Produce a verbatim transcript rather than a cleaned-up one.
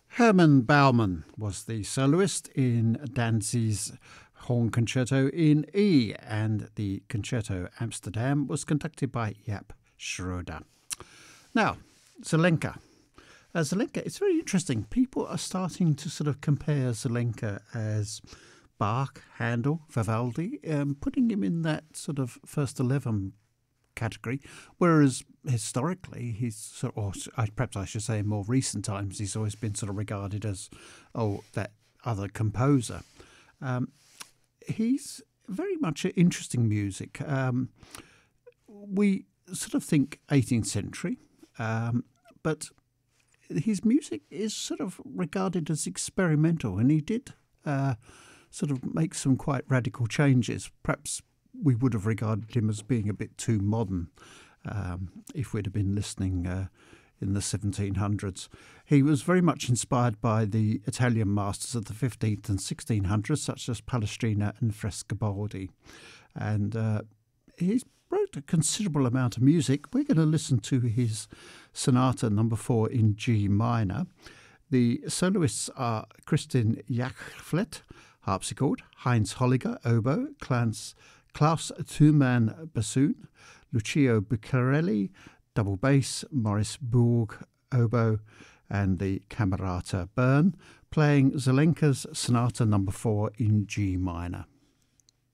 Hermann Baumann was the soloist in Danzig's Horn Concerto in E, and the Concerto Amsterdam was conducted by Jaap Schroeder. Now, Zelenka. Uh, Zelenka, it's very interesting. People are starting to sort of compare Zelenka as Bach, Handel, Vivaldi, um, putting him in that sort of first eleven category, whereas historically he's sort of, or perhaps I should say in more recent times, he's always been sort of regarded as, oh, that other composer. Um, he's very much interesting music. Um, we sort of think eighteenth century, um, but his music is sort of regarded as experimental, and he did uh, sort of make some quite radical changes. Perhaps we would have regarded him as being a bit too modern um, if we'd have been listening uh, in the seventeen hundreds. He was very much inspired by the Italian masters of the fifteenth and sixteen hundreds, such as Palestrina and Frescobaldi. And uh, he wrote a considerable amount of music. We're going to listen to his Sonata number four in G minor. The soloists are Kristin Jachflet, harpsichord, Heinz Holliger, oboe, Klaus, Klaus Thumann, bassoon, Lucio Buccarelli, double bass, Maurice Bourg, oboe, and the Camerata Bern, playing Zelenka's Sonata number four in G minor.